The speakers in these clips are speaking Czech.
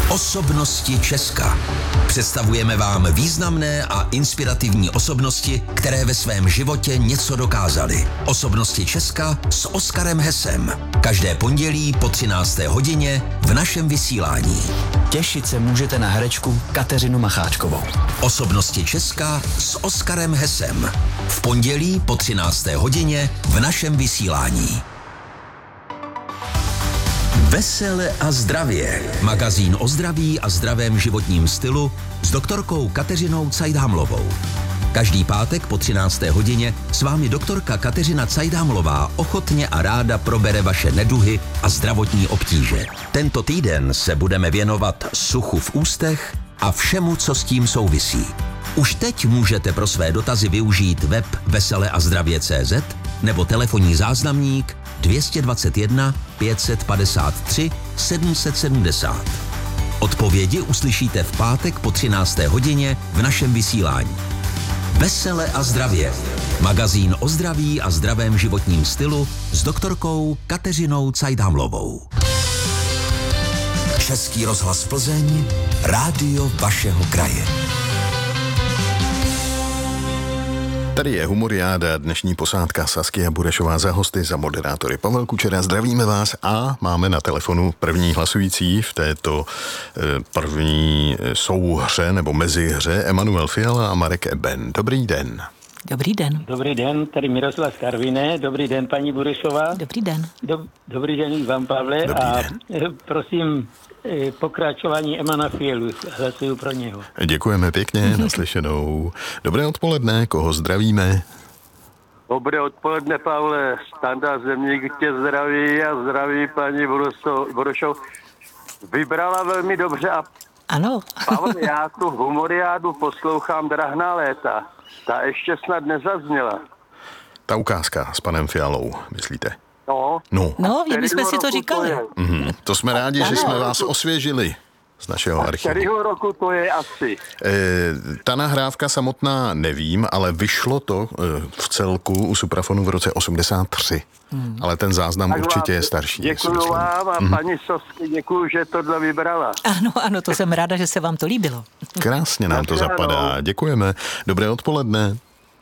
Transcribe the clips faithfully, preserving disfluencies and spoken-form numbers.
Osobnosti Česka. Představujeme vám významné a inspirativní osobnosti, které ve svém životě něco dokázaly. Osobnosti Česka s Oskarem Hesem. Každé pondělí po třinácté hodině v našem vysílání. Těšit se můžete na herečku Kateřinu Macháčkovou. Osobnosti Česka s Oskarem Hesem. V pondělí po třinácté hodině v našem vysílání. Vesele a zdravě. Magazín o zdraví a zdravém životním stylu s doktorkou Kateřinou Cajdámlovou. Každý pátek po třinácté hodině s vámi doktorka Kateřina Cajdámlová ochotně a ráda probere vaše neduhy a zdravotní obtíže. Tento týden se budeme věnovat suchu v ústech a všemu, co s tím souvisí. Už teď můžete pro své dotazy využít web vesele a zdravě tečka cé zet nebo telefonní záznamník dvě stě dvacet jedna pět set padesát tři sedm set sedmdesát. Odpovědi uslyšíte v pátek po třinácté hodině v našem vysílání. Vesele a zdravě. Magazín o zdraví a zdravém životním stylu s doktorkou Kateřinou Cajdámlovou. Český rozhlas Plzeň, rádio vašeho kraje. Tady je Humoriáda, dnešní posádka Saskia Burešová za hosty, za moderátory Pavel Kučera. Zdravíme vás a máme na telefonu první hlasující v této první souhře nebo mezihře Emanuel Fiala a Marek Eben. Dobrý den. Dobrý den. Dobrý den, tady Miroslav z Karviné. Dobrý den, paní Burešová. Dobrý den. Dob, dobrý den vám, Pavle. Dobrý a den. prosím, pokračování Emana Fialu. Hlasuju pro něho. Děkujeme pěkně, naslyšenou. Dobré odpoledne, koho zdravíme? Dobré odpoledne, Pavle. Standa Zemník tě zdraví a zdraví paní Burešov. Vybrala velmi dobře a ano. Pavle, já tu Humoriádu poslouchám drahná léta. Ta ještě snad nezazněla. Ta ukázka s panem Fialou, myslíte? No, No, No, my jsme si to říkali. To, mm, to jsme rádi, že jsme vás osvěžili z našeho archivu. kterého roku to je asi? E, ta nahrávka samotná nevím, ale vyšlo to e, v celku u Suprafonu v roce osmdesát tři. Hmm. Ale ten záznam Tak určitě vám je starší. Děkuju vám a mm. paní Sosky, děkuju, že tohle vybrala. Ano, ano, to jsem ráda, že se vám to líbilo. Krásně nám to Ano. zapadá. Děkujeme. Dobré odpoledne.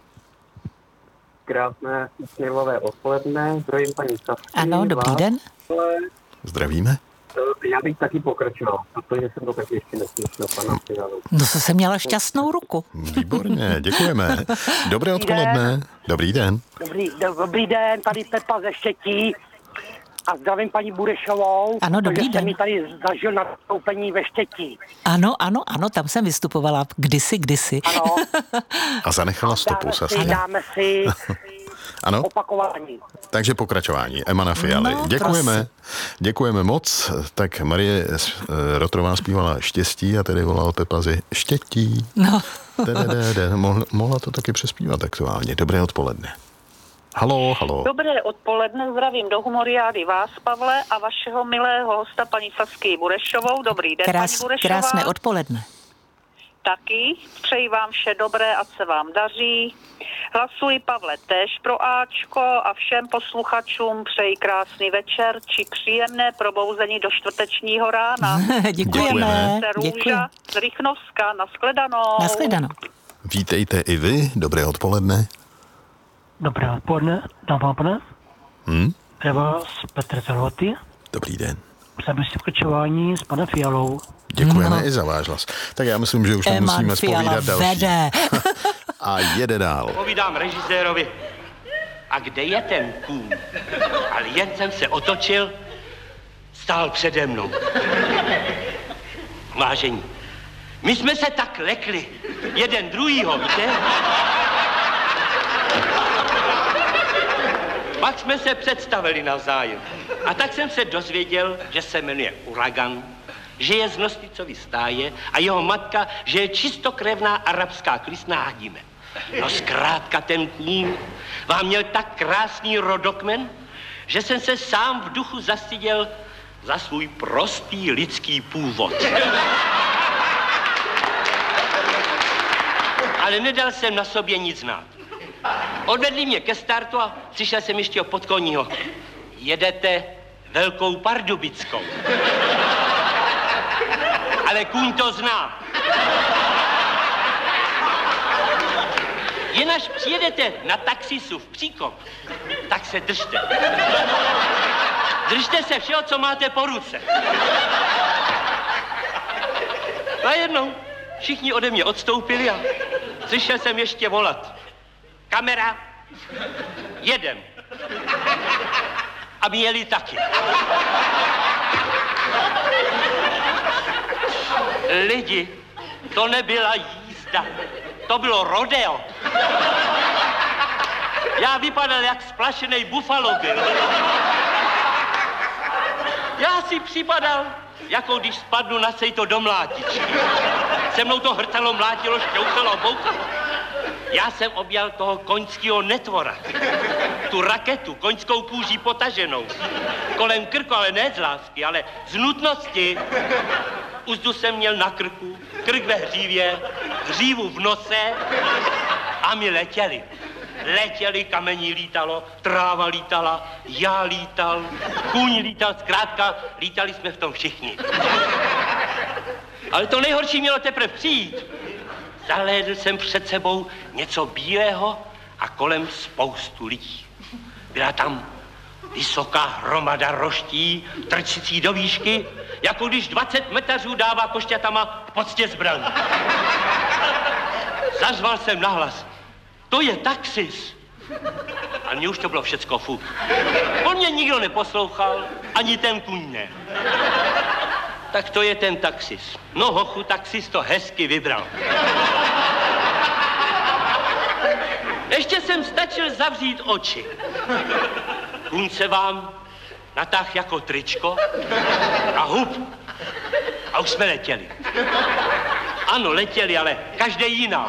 Krásné sněhové odpoledne. Zdravím paní Sasky. Ano, dobrý vás. den. Zdravíme. Já bych taky pokračoval, protože jsem to taky ještě neslyšel, pana Fialu. No, to jsem měla šťastnou ruku. Výborně, děkujeme. Dobré odpoledne. Dobrý den. Dobrý, do, dobrý den, tady Pepa ze Štětí a zdravím paní Burešovou. Ano, dobrý protože den. jsem mi tady zažil na vystoupení ve Štětí. Ano, ano, ano, tam jsem vystupovala kdysi, kdysi. Ano. A zanechala stopu, dáme si, Saskia. dáme si Ano, opakování. takže pokračování. Emana Fialy. No, Děkujeme. Děkujeme moc. Tak Marie Rotrová zpívala Štěstí a tedy volal Pepa ze Štětí. No. Mohla, mohla to taky přespívat aktuálně. Dobré odpoledne. Halo, halo. Dobré odpoledne, zdravím do Humoriády vás, Pavle, a vašeho milého hosta, paní Sasky Burešovou. Dobrý den, Krás, paní Burešová. krásné odpoledne. Taky, přeji vám vše dobré, ať se vám daří. Hlasuji, Pavle, též pro Ačko a všem posluchačům přeji krásný večer či příjemné probouzení do čtvrtečního rána. Děkujeme. Růža Děkuji. z Rychnovska, nashledanou. Nashledanou. Vítejte i vy. Dobré odpoledne. Dobré odpoledne, dámy a pánové. Hm? Je vás Petr Zervaty. Dobrý den. Jsem si pokračování s panem Fialou. Děkujeme No. i za váš hlas. Tak já myslím, že už nemusíme Eman Fiala zpovídat další. vede. A jede dál. Povídám režisérovi, a kde je ten kůň? Ale jen jsem se otočil, stál přede mnou. Vážení, my jsme se tak lekli, jeden druhýho, víte? Pak jsme se představili navzájem. A tak jsem se dozvěděl, že se jmenuje Uragan, že je z Nosticovy stáje a jeho matka, že je čistokrevná arabská klysná Hadime. No zkrátka ten kůň vám měl tak krásný rodokmen, že jsem se sám v duchu zastyděl za svůj prostý lidský původ. Ale nedal jsem na sobě nic znát. Odvedli mě ke startu a přišel jsem ještě o podkoního. Jedete Velkou Pardubickou. Ale kůň to zná. Jen až přijedete na taxisu v Příkop, tak se držte. Držte se všeho, co máte po ruce. Najednou všichni ode mě odstoupili a slyšel jsem ještě volat. Kamera, jedem. A měli taky. Lidi, to nebyla jízda, to bylo rodeo. Já vypadal jak splašený Buffalo Bill. Já si připadal, jako když spadnu na sejto do mlátičky. Se mnou to hrtalo, mlátilo, šťouchalo, boukalo. Já jsem objal toho koňského netvora. Tu raketu, koňskou kůží potaženou. Kolem krku, ale ne z lásky, ale z nutnosti. Uzdu jsem měl na krku, krk ve hřívě, hřívu v nose a my letěli. Letěli, kamení lítalo, tráva lítala, já lítal, kůň lítal, zkrátka lítali jsme v tom všichni. Ale to nejhorší mělo teprve přijít. Zahlédl jsem před sebou něco bílého a kolem spoustu lidí. Byla tam vysoká hromada roští, trčící do výšky, jako když dvacet metařů dává košťatama v poctě zbraň. Zařval jsem nahlas. To je taxis. A mně už to bylo všecko fuk. On mě nikdo neposlouchal, ani ten kůň ne. Tak to je ten taxis. No hochu, taxis to hezky vybral. Ještě jsem stačil zavřít oči. Kůň se vám natáhl jako tričko a hup. A už jsme letěli. Ano, letěli, ale každý jiná.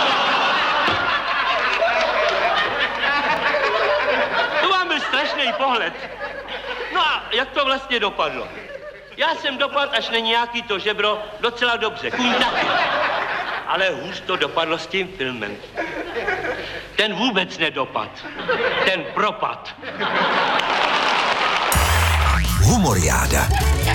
To vám byl strašný pohled. No a jak to vlastně dopadlo? Já jsem dopadl až na nějaký to žebro docela dobře, kůň taky. Ale hůř to dopadlo s tím filmem. Ten vůbec nedopad. Ten propad. Humoriáda.